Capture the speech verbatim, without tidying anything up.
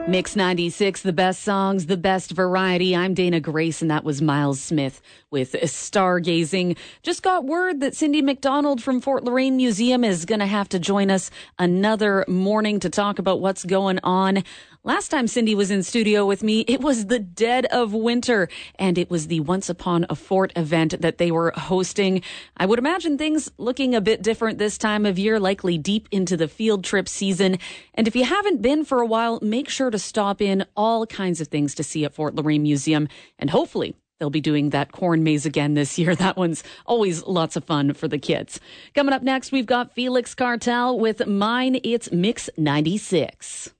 Mix ninety-six, the best songs, the best variety. I'm Dana Grace, and that was Miles Smith with Stargazing. Just got word that Cindy McDonald from Fort Loraine Museum is going to have to join us another morning to talk about what's going on. Last time Cindy was in studio with me, it was the dead of winter, and it was the Once Upon a Fort event that they were hosting. I would imagine things looking a bit different this time of year, likely deep into the field trip season. And if you haven't been for a while, make sure to stop in. All kinds of things to see at Fort Loraine Museum, and hopefully they'll be doing that corn maze again this year. That one's always lots of fun for the kids. Coming up next, we've got Felix Cartel with Mine. It's Mix ninety-six.